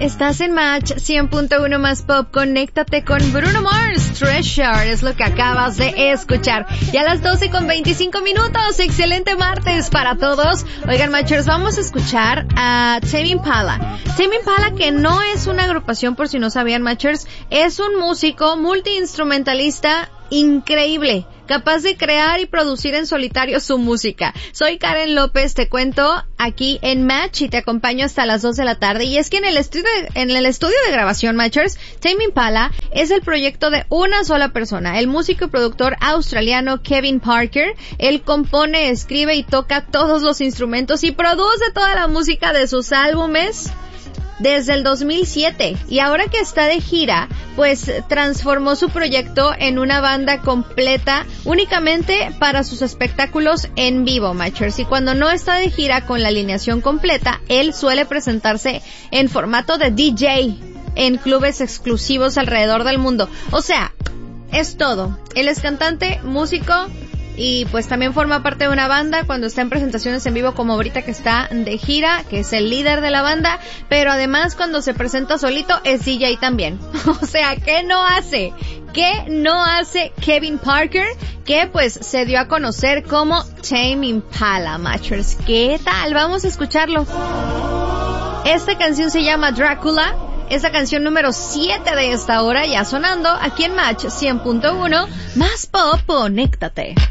Estás en Match 100.1 más pop. Conéctate con Bruno Mars. Treasure es lo que acabas de escuchar. Y a las 12:25. Excelente martes para todos. Oigan, Matchers, vamos a escuchar a Tame Impala. Tame Impala, que no es una agrupación, por si no sabían, Matchers, es un músico multiinstrumentalista increíble, capaz de crear y producir en solitario su música. Soy Karen López, te cuento aquí en Match y te acompaño hasta las 2 de la tarde. Y es que en el estudio de grabación, Matchers, Tame Impala es el proyecto de una sola persona, el músico y productor australiano Kevin Parker. Él compone, escribe y toca todos los instrumentos y produce toda la música de sus álbumes desde el 2007, y ahora que está de gira, pues transformó su proyecto en una banda completa únicamente para sus espectáculos en vivo, Matchers. Y cuando no está de gira con la alineación completa, él suele presentarse en formato de DJ en clubes exclusivos alrededor del mundo. O sea, es todo. Él es cantante, músico, y pues también forma parte de una banda cuando está en presentaciones en vivo, como ahorita que está de gira, que es el líder de la banda, pero además cuando se presenta solito es DJ también. O sea, ¿qué no hace? ¿Qué no hace Kevin Parker? Que pues se dio a conocer como Tame Impala, Matchers. ¿Qué tal? Vamos a escucharlo. Esta canción se llama Drácula. Es la canción número 7 de esta hora, ya sonando aquí en Match 100.1 más pop. Conéctate.